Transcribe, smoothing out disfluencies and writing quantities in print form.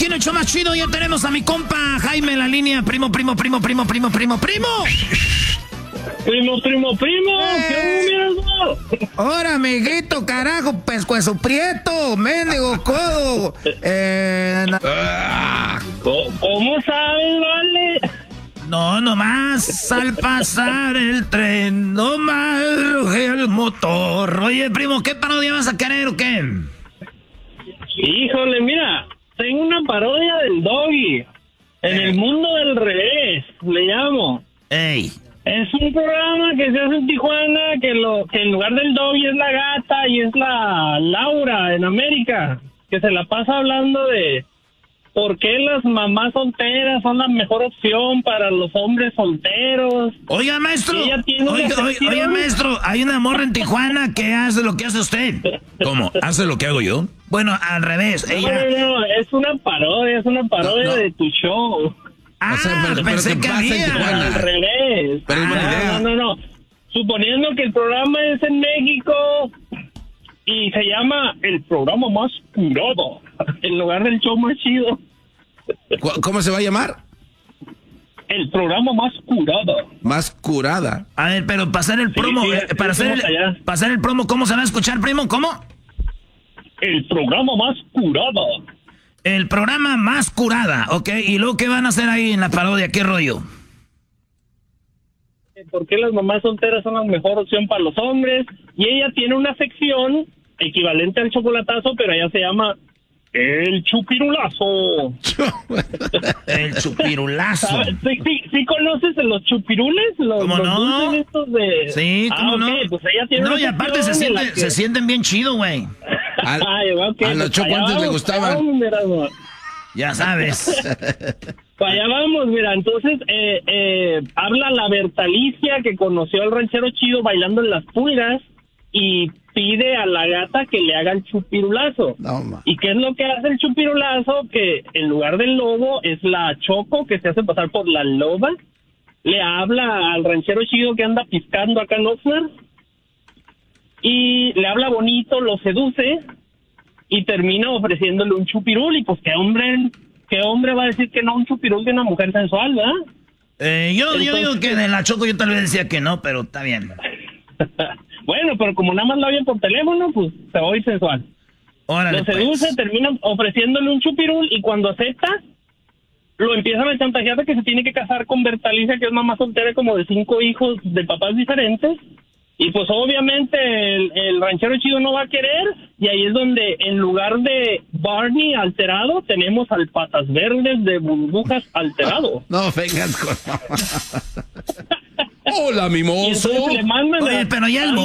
matutino, el show más chido. Ya tenemos a mi compa Jaime en la línea. Primo. Primo. ¿Qué Ahora, amiguito, carajo, pescuezo prieto, mendigo codo. ¿Cómo sabes, vale? No, nomás al pasar el tren, nomás ruge el motor. Oye, primo, ¿qué parodia vas a querer o qué? Híjole, mira, tengo una parodia del Doggy. En el mundo del revés, le llamo. Ey. Es un programa que se hace en Tijuana, que en lugar del Doggy es la gata y es la Laura en América, que se la pasa hablando de por qué las mamás solteras son la mejor opción para los hombres solteros. Oiga, maestro, oiga, maestro, hay una morra en Tijuana que hace lo que hace usted. ¿Cómo? ¿Hace lo que hago yo? Bueno, al revés. Ella... No, es una parodia de tu show. Ah, o sea, pensé que había. Al revés. Pero es buena idea. No. Suponiendo que el programa es en México y se llama el programa más curado, en lugar del show más chido. ¿Cómo se va a llamar? El programa más curado. Más curada. A ver, pero pasar el promo, pasar el promo, ¿cómo se va a escuchar, primo? ¿Cómo? El programa más curado. El programa más curada, ok. ¿Y luego qué van a hacer ahí en la parodia? ¿Qué rollo? ¿Por qué las mamás solteras son la mejor opción para los hombres? Y ella tiene una sección equivalente al chocolatazo, pero ella se llama El Chupirulazo. El Chupirulazo. ¿Sí conoces los chupirules? ¿Cómo no? Dulces estos de... Sí, ¿cómo no? Pues ella tiene no, y aparte se sienten bien chido, güey. A los chocuantes le gustaban. Ya sabes. Para allá vamos, mira, entonces habla la Bertalicia que conoció al ranchero chido bailando en las pulgas y pide a la gata que le haga el chupirulazo. No, ¿Y qué es lo que hace el chupirulazo? Que en lugar del lobo es la Choco que se hace pasar por la loba. Le habla al ranchero chido que anda piscando acá en Oxnard y le habla bonito, lo seduce y termina ofreciéndole un chupirul. Y pues qué hombre va a decir que no un chupirul de una mujer sensual, ¿verdad? Yo digo que de la Choco yo tal vez decía que no, pero está bien. Bueno, pero como nada más la oyen por teléfono, pues se va a oír sensual. Órale, lo seduce, pues. Termina ofreciéndole un chupirul y cuando acepta, lo empiezan a chantajear de que se tiene que casar con Bertalicia, que es mamá soltera como de 5 hijos de papás diferentes. Y pues obviamente el ranchero chido no va a querer, y ahí es donde en lugar de Barney alterado, tenemos al Patas Verdes de Burbujas alterado. No, vengan con... Hola, mimoso. Y entonces le mandan Oye, pero ya el